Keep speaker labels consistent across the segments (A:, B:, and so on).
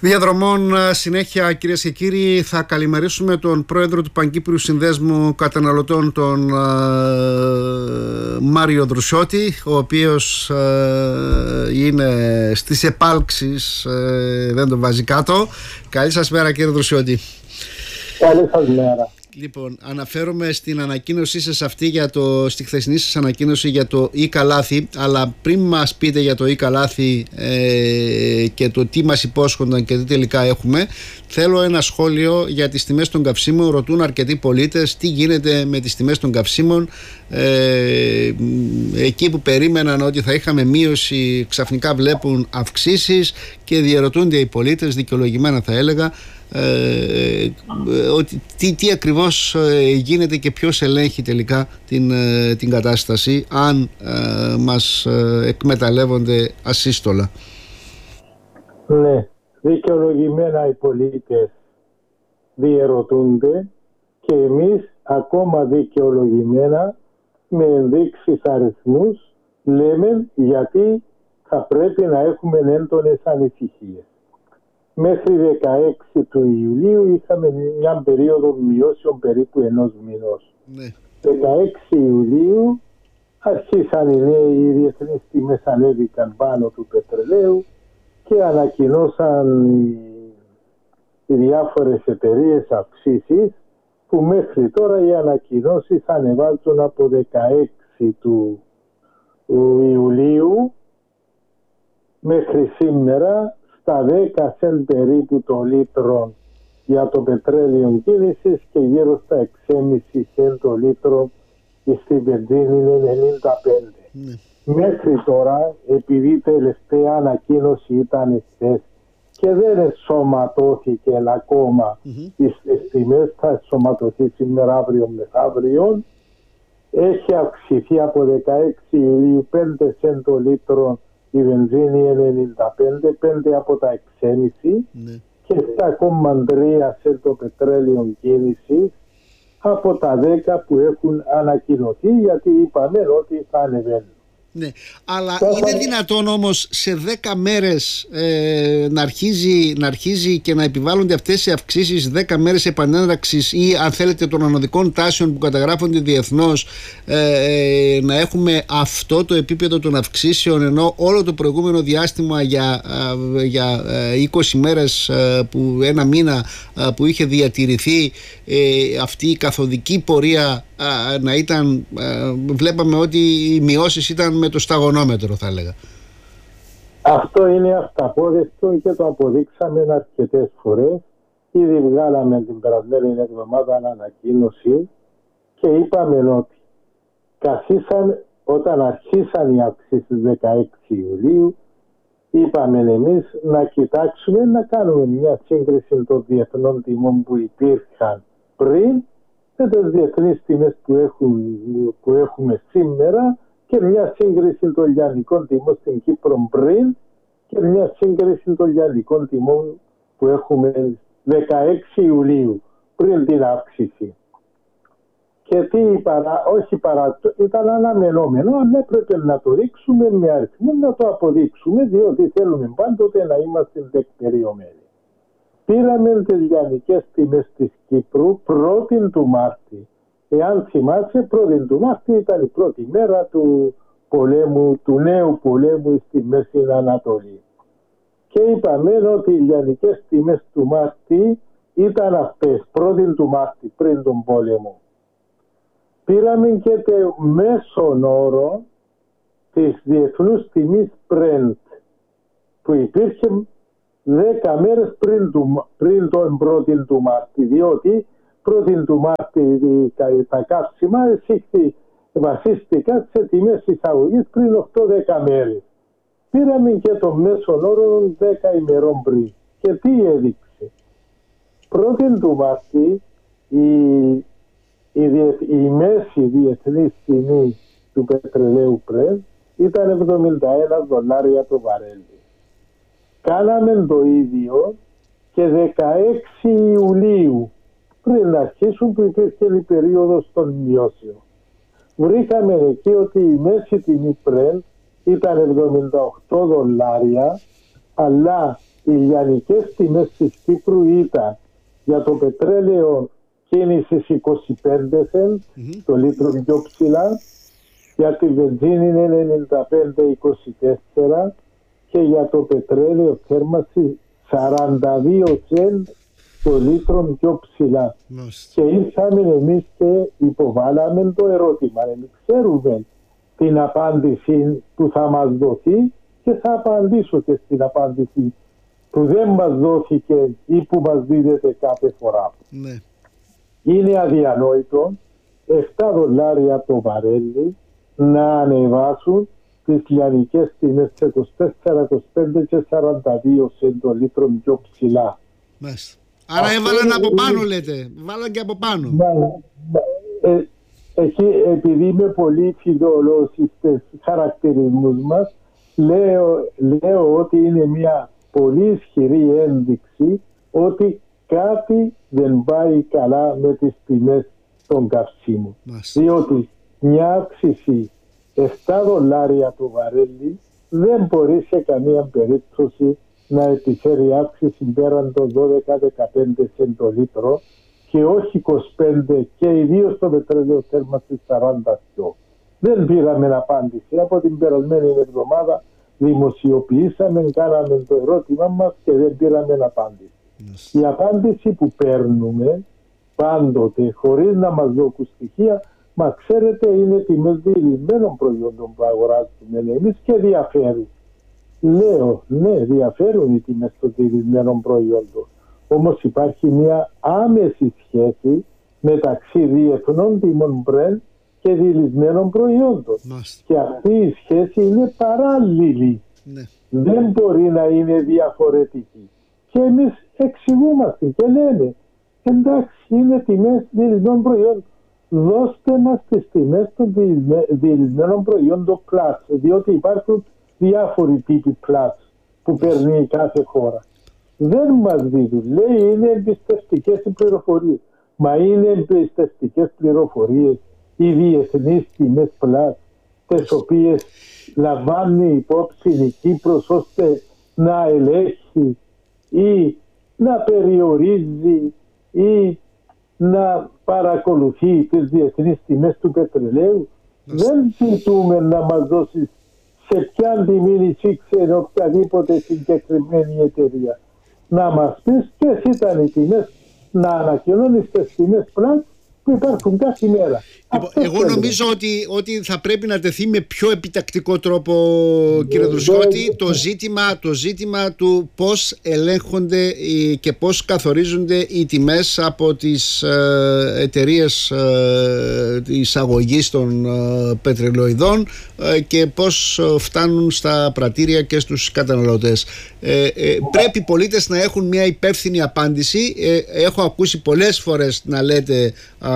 A: Διαδρομών συνέχεια, κυρίες και κύριοι. Θα καλημερίσουμε τον πρόεδρο του Παγκύπριου Συνδέσμου Καταναλωτών, τον Μάριο Δρουσιώτη, ο οποίος είναι στις επάλξεις, δεν τον βάζει κάτω. Καλή σας μέρα, κύριε Δρουσιώτη.
B: Καλή σας μέρα.
A: Λοιπόν, αναφέρομαι στην ανακοίνωσή σας αυτή, στη χθεσινή σας ανακοίνωση για το Ι-Καλάθι, αλλά πριν μας πείτε για το Ι-Καλάθι και το τι μας υπόσχονταν και τι τελικά έχουμε, θέλω ένα σχόλιο για τις τιμές των καυσίμων. Ρωτούν αρκετοί πολίτες τι γίνεται με τις τιμές των καυσίμων. Εκεί που περίμεναν ότι θα είχαμε μείωση, ξαφνικά βλέπουν αυξήσεις και διαρωτούνται οι πολίτες, δικαιολογημένα θα έλεγα, ότι τι ακριβώς γίνεται και ποιος ελέγχει τελικά την κατάσταση, αν μας εκμεταλλεύονται ασύστολα.
B: Ναι, δικαιολογημένα οι πολίτες διαρωτούνται και εμείς ακόμα δικαιολογημένα με ενδείξεις, αριθμούς λέμε γιατί θα πρέπει να έχουμε έντονες ανησυχίες. Μέχρι 16 του Ιουλίου είχαμε μια περίοδο μειώσεων περίπου ενός μηνός. Ναι. 16 Ιουλίου αρχίσαν οι διεθνείς τιμές, ανέβηκαν πάνω του πετρελαίου και ανακοινώσαν οι διάφορες εταιρείες αυξήσεις, που μέχρι τώρα οι ανακοινώσεις ανεβάζουν από 16 του Ιουλίου μέχρι σήμερα στα 10 σεντ περίπου το λίτρο για το πετρέλαιο κίνησης και γύρω στα 6,5 σεντ το λίτρο στην βενζίνη είναι 95. Μέχρι τώρα, επειδή η τελευταία ανακοίνωση ήταν χθες και δεν ενσωματώθηκε ακόμα στις τιμές, θα ενσωματωθεί σήμερα, αύριο μεθαύριο, έχει αυξηθεί από 16 Ιουλίου 5 σεντ το λίτρο η βενζίνη 95, 5 από τα 6,5 και 7,3 σε το πετρέλαιο κίνησης από τα 10 που έχουν ανακοινωθεί, γιατί είπαμε ότι θα ανεβαίνουν.
A: Ναι, αλλά είναι δυνατόν όμως σε 10 μέρες να αρχίζει και να επιβάλλονται αυτές οι αυξήσεις, 10 μέρες επανένταξης ή αν θέλετε των ανωδικών τάσεων που καταγράφονται διεθνώς, να έχουμε αυτό το επίπεδο των αυξήσεων, ενώ όλο το προηγούμενο διάστημα για 20 μέρες, ένα μήνα που είχε διατηρηθεί αυτή η καθοδική πορεία, να ήταν, βλέπαμε ότι οι μειώσεις ήταν με το σταγονόμετρο, θα έλεγα.
B: Αυτό είναι αυταπόδεκτο και το αποδείξαμε αρκετές φορές. Ήδη βγάλαμε την περασμένη εβδομάδα ανακοίνωση και είπαμε ότι όταν αρχίσαν οι αυξήσεις 16 Ιουλίου, είπαμε εμείς να κοιτάξουμε να κάνουμε μια σύγκριση των διεθνών τιμών που υπήρχαν πριν με τις διεθνείς τιμές που έχουμε σήμερα και μια σύγκριση των λιανικών τιμών στην Κύπρο πριν και μια σύγκριση των λιανικών τιμών που έχουμε 16 Ιουλίου πριν την αύξηση. Και τι ήταν αναμενόμενο, αλλά έπρεπε να το ρίξουμε με αριθμό, να το αποδείξουμε, διότι θέλουμε πάντοτε να είμαστε τεκμηριωμένοι. Πήραμε τις λιανικές τιμές της Κύπρου 1η του Μάρτη. Εάν θυμάσαι, 1η του Μάρτη ήταν η πρώτη μέρα του νέου πολέμου στη Μέση Ανατολή. Και είπαμε ότι οι λιανικές τιμές του Μάρτη ήταν αυτές, 1η του Μάρτη, πριν τον πόλεμο. Πήραμε και το μέσον όρο της διεθνούς τιμής Brent, που υπήρχε 10 μέρες πριν τον 1η του Μάρτη, διότι 1η του Μάρτη τα καύσιμα βασίστηκαν σε τιμές εισαγωγής πριν 8-10 μέρες. Πήραμε και το μέσον όρο 10 ημερών πριν. Και τι έδειξε? 1η του Μάρτη η μέση διεθνής τιμή του πετρελαίου Brent ήταν 71 δολάρια το βαρέλι. Κάναμε το ίδιο και 16 Ιουλίου, πριν αρχίσουν, που υπήρχε η περίοδος των μειώσεων. Βρήκαμε εκεί ότι η μέση τιμή Brent ήταν 78 δολάρια, αλλά οι λιανικές τιμές της Κύπρου ήταν για το πετρέλαιο κίνησης 25 cent, το λίτρο πιο ψηλά, για τη βενζίνη είναι 95-24 και για το πετρέλαιο θέρμανση 42 cent το λίτρο πιο ψηλά. Και ήρθαμε εμείς και υποβάλαμε το ερώτημα. Εμείς ξέρουμε την απάντηση που θα μας δοθεί και θα απαντήσω και στην απάντηση που δεν μας δόθηκε ή που μας δίδεται κάθε φορά.
A: Ναι.
B: Είναι αδιανόητο $7 το βαρέλι να ανεβάσουν τις λιανικές τιμές σε 24, 25 και 42 σε το λίτρο πιο ψηλά.
A: Μάλιστα. Άρα έβαλαν από πάνω, λέτε. Βάλαν και από πάνω.
B: Επειδή είμαι πολύ φιδωλός στις χαρακτηρισμούς μας, λέω ότι είναι μια πολύ ισχυρή ένδειξη ότι κάτι δεν πάει καλά με τις τιμές των καυσίμων. Διότι μια αύξηση $7 το βαρέλι δεν μπορεί σε καμία περίπτωση να επιφέρει αύξηση πέραν των 12-15 cent το λίτρο και όχι 25 και ιδίως το πετρέλαιο θέρμανσης 42. Δεν πήραμε απάντηση. Από την περασμένη εβδομάδα δημοσιοποιήσαμε, κάναμε το ερώτημα μας και δεν πήραμε απάντηση. Η απάντηση που παίρνουμε πάντοτε, χωρίς να μας δώσουν στοιχεία, μα ξέρετε, είναι τιμές διελισμένων προϊόντων που αγοράζουμε εμείς και διαφέρουν. Λέω, ναι, διαφέρουν οι τιμές των διελισμένων προϊόντων. Όμως υπάρχει μια άμεση σχέση μεταξύ διεθνών τιμών Brent και διελισμένων προϊόντων. Και αυτή η σχέση είναι παράλληλη. Ναι. Δεν μπορεί να είναι διαφορετική. Και εμείς εξηγούμαστε και λέμε, εντάξει, είναι τιμές διελισμένων προϊόντων. Δώστε μας τις τιμές των διελισμένων προϊόντων Plus, διότι υπάρχουν διάφοροι τύποι Plus που παίρνει κάθε χώρα. Δεν μας δίδουν. Λέει είναι εμπιστευτικές οι πληροφορίες. Μα είναι εμπιστευτικές πληροφορίες οι διεθνείς τιμές Plus, τις οποίες λαμβάνει υπόψη η Κύπρος ώστε να ελέγχει ή να περιορίζει ή να παρακολουθεί τις διεθνείς τιμές του πετρελαίου. Δεν ζητούμε να μας δώσεις σε ποια τιμή ήξερε οποιαδήποτε συγκεκριμένη εταιρεία. Να μας πεις ποιες ήταν οι τιμές, να ανακοινώνεις τις τιμές πλάν που υπάρχουν κάθε μέρα.
A: Εγώ νομίζω ότι θα πρέπει να τεθεί με πιο επιτακτικό τρόπο, κύριε Δρουσιώτη, το ζήτημα του πώς ελέγχονται και πώς καθορίζονται οι τιμές από τις εταιρείες εισαγωγής των πετρελοειδών και πώς φτάνουν στα πρατήρια και στους καταναλωτές. Πρέπει οι πολίτες να έχουν μια υπεύθυνη απάντηση. Έχω ακούσει πολλές φορές να λέτε,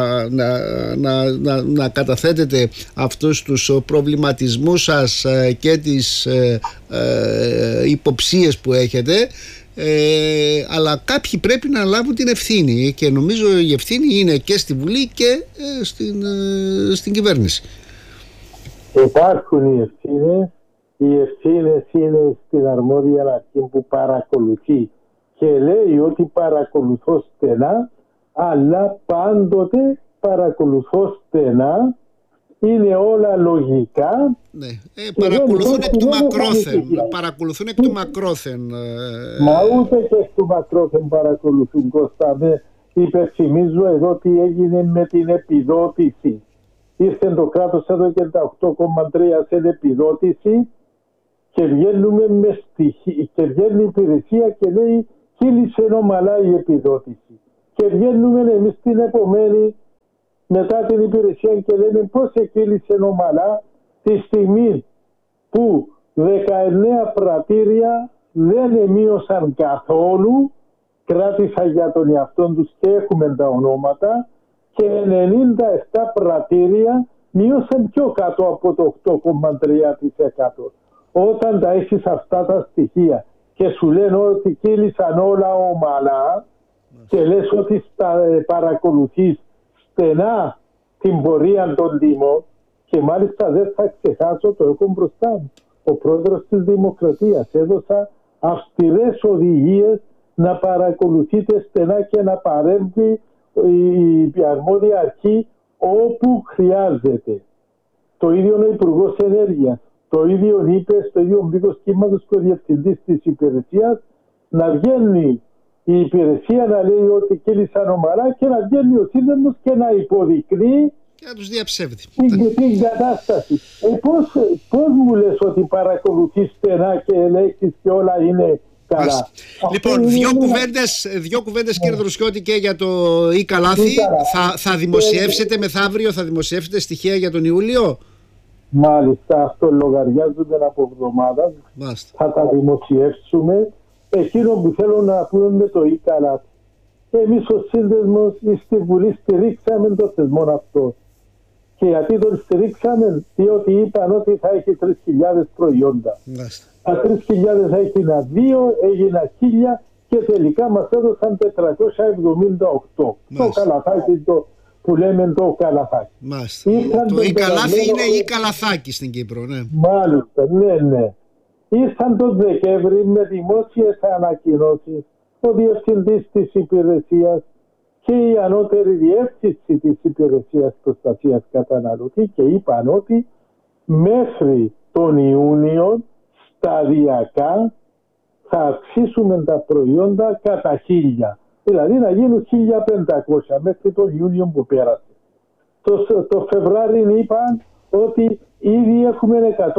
A: να καταθέτετε αυτούς τους προβληματισμούς σας και τις υποψίες που έχετε, αλλά κάποιοι πρέπει να λάβουν την ευθύνη και νομίζω η ευθύνη είναι και στη Βουλή και στην κυβέρνηση.
B: Υπάρχουν οι ευθύνες. Οι ευθύνες είναι στην αρμόδια αρχή που παρακολουθεί και λέει ότι παρακολουθώ στενά, αλλά πάντοτε παρακολουθώ στενά, είναι όλα λογικά.
A: Ναι. Παρακολουθούν εκ του μακρόθεν. Παρακολουθούν εκ του μακρόθεν.
B: Μα ούτε και εκ του μακρόθεν παρακολουθούν, Κώστα. Υπενθυμίζω εδώ τι έγινε με την επιδότηση. Ήρθε το κράτος εδώ και τα 8,3 σε επιδότηση και βγαίνουμε με στοιχεία και βγαίνει η υπηρεσία και λέει κύλησε ομαλά η επιδότηση. Και βγαίνουμε εμείς την επομένη μετά την υπηρεσία και λέμε πώς εκκύλησε ομαλά τη στιγμή που 19 πρατήρια δεν εμείωσαν καθόλου, κράτησαν για τον εαυτό τους και έχουμε τα ονόματα, και 97 πρατήρια μείωσαν πιο κάτω από το 8,3%. Όταν τα έχεις αυτά τα στοιχεία και σου λένε ότι κύλησαν όλα ομαλά και λες ότι παρακολουθείς στενά την πορεία των τιμών, και μάλιστα δεν θα ξεχάσω, το έχω μπροστά μου, ο πρόεδρος της Δημοκρατίας έδωσα αυστηρές οδηγίες, να παρακολουθείτε στενά και να παρέμβει η αρμόδια αρχή όπου χρειάζεται. Το ίδιο ο Υπουργός Ενέργειας, το ίδιο είπε στο ίδιο μήκος κύματος και ο Διευθυντής της Υπηρεσίας, να βγαίνει η υπηρεσία να λέει ότι κύλησαν ομαλά και να βγαίνει ο σύνδεσμος και να υποδεικνύει
A: και να τους διαψεύδει
B: την κατάσταση. Πώς μου λες ότι παρακολουθείς στενά και ελέγχεις και όλα είναι καλά?
A: Λοιπόν, δύο κουβέντες κύριε Δροσιώτη και για το Ι-Καλάθι. Θα δημοσιεύσετε μεθαύριο, θα δημοσιεύσετε στοιχεία για τον Ιούλιο?
B: Μάλιστα, αυτό λογαριάζονται από εβδομάδα. Θα τα δημοσιεύσουμε. Εκείνο που θέλω να πούμε με το Ι-Καλάθι. Εμείς ως σύνδεσμος στη Βουλή στηρίξαμε το θεσμό αυτό. Και γιατί τον στηρίξαμε? Διότι είπαν ότι θα έχει 3.000 προϊόντα. Τα 3.000 έγιναν 2, έγιναν 1.000 και τελικά μας έδωσαν 478. Το καλαθάκι που λέμε το καλαθάκι.
A: Το Ι-Καλάθι είναι Ι-Καλαθάκι στην Κύπρο, ναι.
B: Μάλιστα, ναι. Ήρθαν τον Δεκέμβρη με δημόσιες ανακοινώσεις ο Διευθυντής της Υπηρεσίας και η ανώτερη διεύθυνση της Υπηρεσίας Προστασίας Καταναλωτή και είπαν ότι μέχρι τον Ιούνιο σταδιακά θα αυξήσουμε τα προϊόντα κατά 1.000. Δηλαδή να γίνουν 1.500 μέχρι τον Ιούνιο που πέρασε. Το Φεβράριο είπαν ότι ήδη έχουμε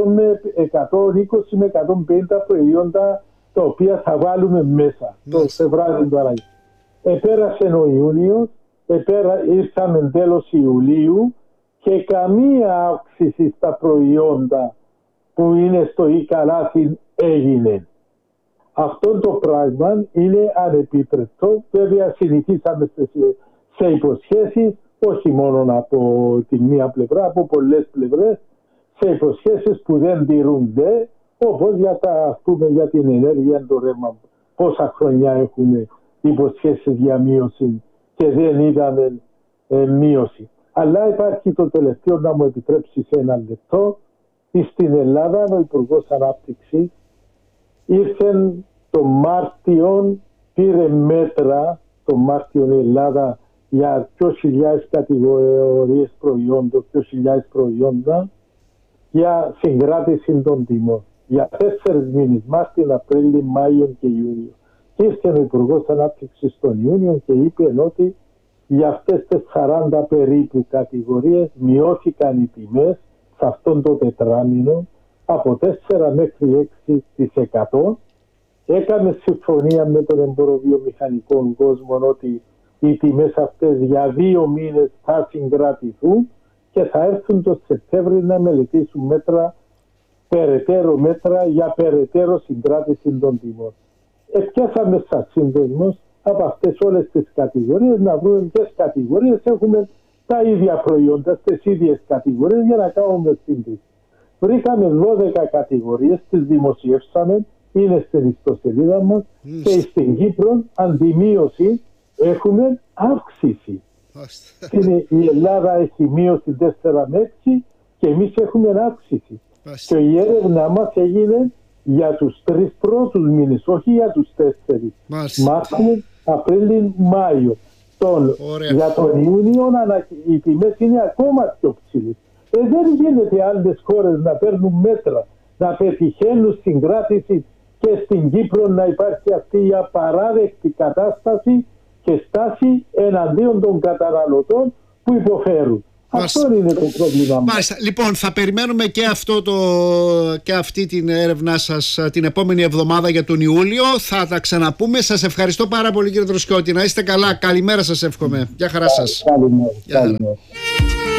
B: 120 με 150 προϊόντα τα οποία θα βάλουμε μέσα. Το Φεβράριο τώρα. Πέρασε ο Ιούνιος, ήρθαμε τέλος Ιουλίου και καμία αύξηση στα προϊόντα που είναι στο Ι-Καλάθι έγινε. Αυτό το πράγμα είναι ανεπίτρεπτο. Βέβαια συνηθίσαμε σε υποσχέσεις, όχι μόνο από τη μία πλευρά, από πολλές πλευρές, σε υποσχέσεις που δεν τηρούνται, όπως για την ενέργεια, το ρεύμα. Πόσα χρόνια έχουμε υποσχέσεις για μείωση και δεν είδαμε μείωση. Αλλά υπάρχει το τελευταίο, να μου επιτρέψει σε ένα λεπτό. Στην Ελλάδα ο Υπουργός Ανάπτυξης ήρθε το Μάρτιο, πήρε μέτρα το Μάρτιο η Ελλάδα για 2.000 κατηγορίες προϊόντων, 2.000 προϊόντα για συγκράτηση των τιμών. Για 4 μήνες, Μάρτιο, Απρίλιο, Μάιο και Ιούνιο. Και ήρθε ο Υπουργός Ανάπτυξης τον Ιούνιο και είπε ότι για αυτές τις 40 περίπου κατηγορίες μειώθηκαν οι τιμές σε αυτόν το τετράμινο από 4 μέχρι 6%. Έκαμε συμφωνία με τον εμποροβιομηχανικό κόσμο ότι οι τιμές αυτές για 2 μήνες θα συγκρατηθούν και θα έρθουν το Σεπτέμβριο να μελετήσουν περαιτέρω μέτρα για περαιτέρω συγκράτηση των τιμών. Πιάσαμε σαν σύνδεσμος από αυτές όλες τις κατηγορίες να βρούμε ποιες κατηγορίες έχουμε τα ίδια προϊόντα στις ίδιες κατηγορίες για να κάνουμε σύγκριση. Βρήκαμε 12 κατηγορίες, τις δημοσιεύσαμε, είναι στην ιστοσελίδα μας και στην Κύπρο αντιμείωση έχουμε αύξηση. Η Ελλάδα έχει μείωση 4 με 6 και εμείς έχουμε αύξηση. Και η έρευνα μας έγινε για τους 3 πρώτους μήνες, όχι για τους 4. Μάρτιο, Απρίλιο, Μάιο. Για τον Ιούνιο οι τιμές είναι ακόμα πιο ψηλές. Δεν γίνεται άλλες χώρες να παίρνουν μέτρα, να πετυχαίνουν συγκράτηση και στην Κύπρο να υπάρχει αυτή η απαράδεκτη κατάσταση και στάση εναντίον των καταναλωτών που υποφέρουν. Αυτό είναι το πρόβλημα μας.
A: Λοιπόν, θα περιμένουμε και αυτή την έρευνά σας την επόμενη εβδομάδα για τον Ιούλιο. Θα τα ξαναπούμε. Σας ευχαριστώ πάρα πολύ κύριε Δροσιώτη. Να είστε καλά. Καλημέρα σας εύχομαι. Γεια χαρά σας.
B: Καλημέρα.